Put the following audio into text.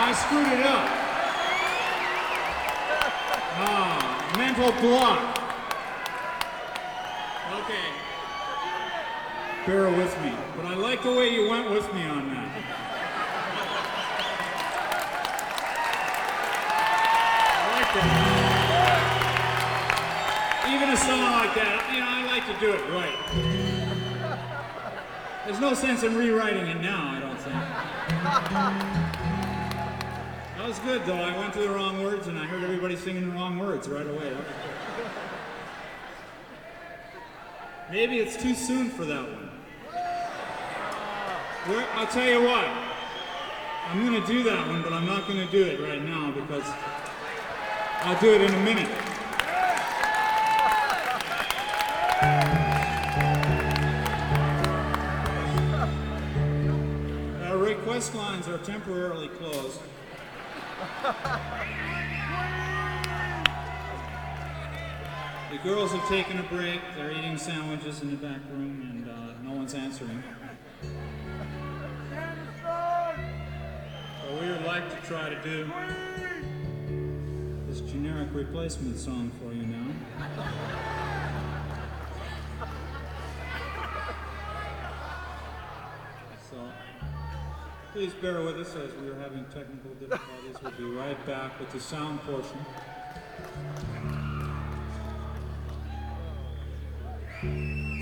I screwed it up. Mental block. Okay. Bear with me, but I like the way you went with me on that. I like that. Even a song like that, you know, I like to do it right. There's no sense in rewriting it now, I don't think. That was good, though. I went to the wrong words, and I heard everybody singing the wrong words right away. Maybe it's too soon for that one. I'll tell you what. I'm going to do that one, but I'm not going to do it right now because I'll do it in a minute. Our request lines are temporarily closed. The girls have taken a break. They're eating sandwiches in the back room, and no one's answering. What we would like to try to do this generic replacement song for you now. So, please bear with us as we are having technical difficulties. We'll be right back with the sound portion.